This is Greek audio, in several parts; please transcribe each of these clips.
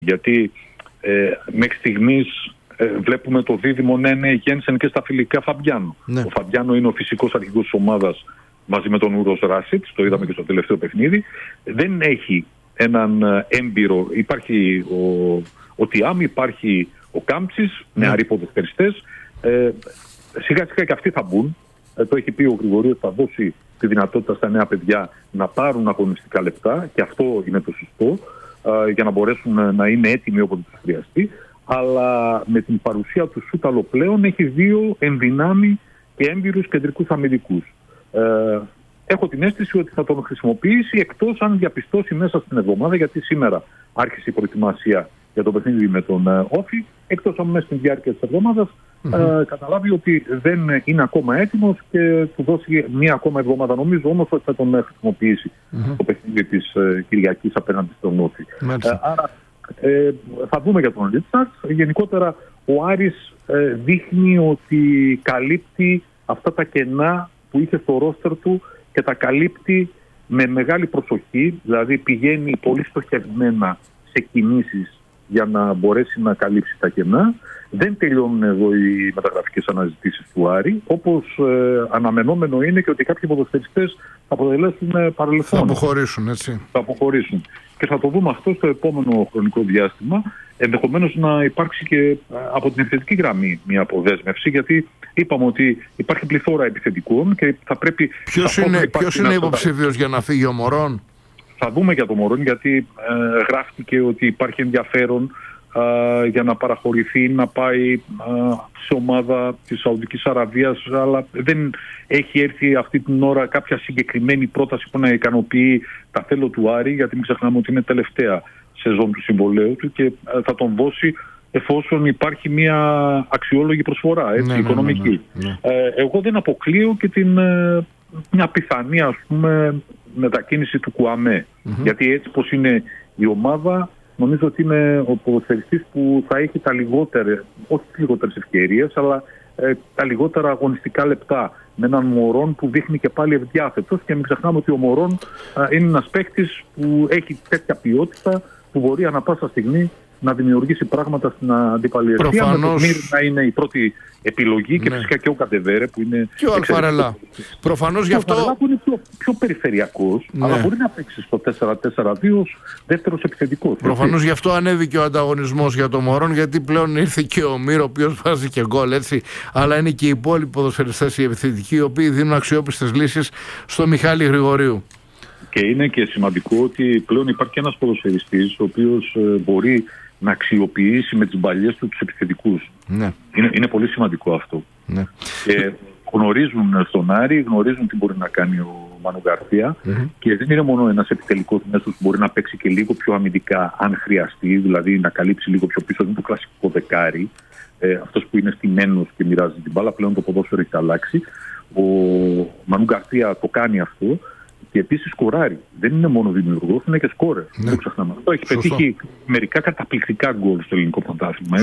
Γιατί μέχρι στιγμής βλέπουμε το δίδυμο να είναι Γένσεν και στα φιλικά Φαμπιάνο. Ναι. Ο Φαμπιάνο είναι ο φυσικός αρχηγός της ομάδας μαζί με τον Ούρος Ράσιτς, το είδαμε και στο τελευταίο παιχνίδι. Δεν έχει έναν έμπειρο. Υπάρχει ο Τιάμ, υπάρχει ο Κάμψης, νεαροί ποδοσφαιριστές. Σιγά σιγά και αυτοί θα μπουν. Το έχει πει ο Γρηγορίου, θα δώσει τη δυνατότητα στα νέα παιδιά να πάρουν αγωνιστικά λεπτά και αυτό είναι το σωστό, για να μπορέσουν να είναι έτοιμοι όποτε τους χρειαστεί. Αλλά με την παρουσία του Σούταλο πλέον έχει δύο ενδυνάμει και έμπειρους κεντρικούς αμυντικούς. Έχω την αίσθηση ότι θα τον χρησιμοποιήσει, εκτός αν διαπιστώσει μέσα στην εβδομάδα, γιατί σήμερα άρχισε η προετοιμασία για το παιχνίδι με τον Όφη, εκτός αν μέσα στην διάρκεια της εβδομάδας καταλάβει ότι δεν είναι ακόμα έτοιμος και του δώσει μία ακόμα εβδομάδα. Νομίζω όμως ότι θα τον χρησιμοποιήσει το παιχνίδι της Κυριακής απέναντι στον Όφη. Άρα θα δούμε για τον Ρίτσαρτς. Γενικότερα ο Άρης δείχνει ότι καλύπτει αυτά τα κενά που είχε στο ρόστερ του και τα καλύπτει με μεγάλη προσοχή, δηλαδή πηγαίνει πολύ στοχευμένα σε κινήσεις για να μπορέσει να καλύψει τα κενά. Δεν τελειώνουν εδώ οι μεταγραφικές αναζητήσεις του Άρη, όπως αναμενόμενο είναι και ότι κάποιοι ποδοσφαιριστές θα αποτελέσουν παρελθόν. Θα αποχωρήσουν, έτσι. Θα αποχωρήσουν. Και θα το δούμε αυτό στο επόμενο χρονικό διάστημα. Ενδεχομένως να υπάρξει και από την επιθετική γραμμή μια αποδέσμευση, γιατί είπαμε ότι υπάρχει πληθώρα επιθετικών και θα πρέπει... Ποιος είναι υποψήφιος για να φύγει ο Μωρόν? Θα δούμε για το Μωρόν, γιατί γράφτηκε ότι υπάρχει ενδιαφέρον για να παραχωρηθεί, να πάει σε ομάδα της Σαουδικής Αραβίας, αλλά δεν έχει έρθει αυτή την ώρα κάποια συγκεκριμένη πρόταση που να ικανοποιεί τα θέλω του Άρη, γιατί μην ξεχνάμε ότι είναι τελευταία σεζόν του συμβολέου του και θα τον δώσει εφόσον υπάρχει μια αξιόλογη προσφορά, έτσι, οικονομική. Ναι. Εγώ δεν αποκλείω και μια πιθανή, ας πούμε, μετακίνηση του Κουαμέ, γιατί έτσι πως είναι η ομάδα, νομίζω ότι είναι ο ποδοσφαιριστής που θα έχει τα λιγότερα, όχι τις λιγότερες ευκαιρίες, αλλά τα λιγότερα αγωνιστικά λεπτά. Με έναν Μωρόν που δείχνει και πάλι ευδιάθετος, και μην ξεχνάμε ότι ο Μωρόν είναι ένας παίκτης που έχει τέτοια ποιότητα που μπορεί ανά πάσα στιγμή να δημιουργήσει πράγματα στην αντίπαλη ευθεία. Με το Μύρ να είναι η πρώτη επιλογή και φυσικά και ο Καντεβέρε που είναι. Και ο Αλφαρελά. Προφανώς γι' αυτό. Ο Αλφαρελά που είναι πιο περιφερειακός, αλλά μπορεί να παίξει στο 4-4-2 ως δεύτερος επιθετικός. Προφανώς γι' αυτό ανέβηκε ο ανταγωνισμός για το Μωρόν, γιατί πλέον ήρθε και ο Μύρ, ο οποίος βάζει και γκολ, έτσι. Αλλά είναι και οι υπόλοιποι ποδοσφαιριστές οι επιθετικοί, οι οποίοι δίνουν αξιόπιστες λύσεις στο Μιχάλη Γρηγορίου. Και είναι και σημαντικό ότι πλέον υπάρχει ένας ποδοσφαιριστής ο οποίος μπορεί να αξιοποιήσει με τις μπαλιές του τους επιθετικούς. Ναι. Είναι πολύ σημαντικό αυτό. Ναι. Και γνωρίζουν στον Άρη, γνωρίζουν τι μπορεί να κάνει ο Μάνου Γκαρσία και δεν είναι μόνο ένας επιτελικός μέσος που μπορεί να παίξει και λίγο πιο αμυντικά αν χρειαστεί, δηλαδή να καλύψει λίγο πιο πίσω, είναι το κλασικό δεκάρι, αυτός που είναι στημένος και μοιράζει την μπάλα. Πλέον το ποδόσφαιρο έχει αλλάξει. Ο Μάνου Γκαρσία το κάνει αυτό. Και επίσης σκοράρει. Δεν είναι μόνο δημιουργός, είναι και σκόρερ. Δεν το ξεχνάμε. Αυτό έχει πετύχει μερικά καταπληκτικά γκολ στο ελληνικό πρωτάθλημα.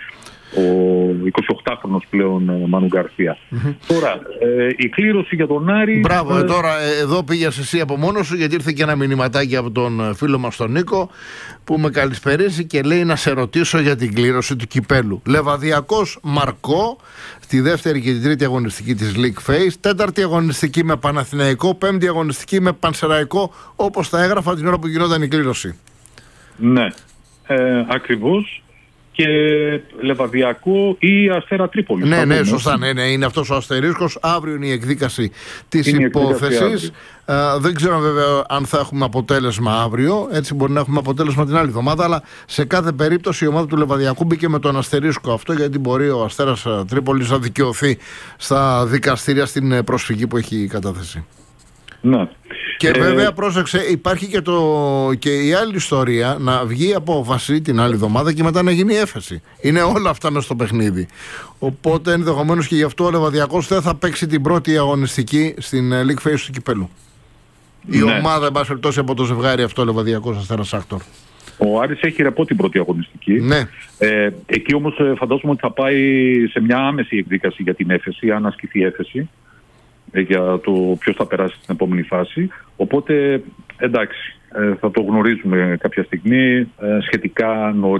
Ο 28χρονος πλέον Μάνου Γκαρσία. Τώρα, η κλήρωση για τον Άρη. Μπράβο, τώρα εδώ πήγες εσύ από μόνος σου, γιατί ήρθε και ένα μηνυματάκι από τον φίλο μας τον Νίκο που με καλησπερίζει και λέει να σε ρωτήσω για την κλήρωση του κυπέλου. Λεβαδιακός Μαρκό στη δεύτερη και την τρίτη αγωνιστική της League Phase, τέταρτη αγωνιστική με Παναθηναϊκό, πέμπτη αγωνιστική με Πανσεραϊκό, όπως τα έγραφα την ώρα που γινόταν η κλήρωση. Ναι, ακριβώς. Και Λεβαδιακό ή Αστέρα Τρίπολης. Ναι, σωστά. Ναι, είναι αυτός ο αστερίσκος. Αύριο είναι η εκδίκαση της υπόθεσης. Δεν ξέρω βέβαια αν θα έχουμε αποτέλεσμα αύριο. Έτσι μπορεί να έχουμε αποτέλεσμα την άλλη εβδομάδα. Αλλά σε κάθε περίπτωση η ομάδα του Λεβαδιακού μπήκε με τον αστερίσκο αυτό, γιατί μπορεί ο Αστέρας Τρίπολης να δικαιωθεί στα δικαστήρια στην προσφυγή που έχει κατάθεση. Ναι. Και βέβαια πρόσεξε, υπάρχει και η άλλη ιστορία, να βγει απόφαση την άλλη εβδομάδα και μετά να γίνει έφεση. Είναι όλα αυτά μες στο παιχνίδι. Οπότε ενδεχομένως και γι' αυτό ο Λεβαδιακός δεν θα παίξει την πρώτη αγωνιστική στην League Phase του κυπέλου. Η ομάδα, εν πάση περιπτώσει, από το ζευγάρι αυτό, Λεβαδιακός Αστέρας Άκτορ. Ο Άρης έχει ρεπό την πρώτη αγωνιστική. Ναι. Εκεί όμως φαντάζομαι ότι θα πάει σε μια άμεση εκδίκαση για την έφεση, αν ασκηθεί η έφεση, για το ποιος θα περάσει στην επόμενη φάση. Οπότε, εντάξει, θα το γνωρίζουμε κάποια στιγμή σχετικά νωρίς.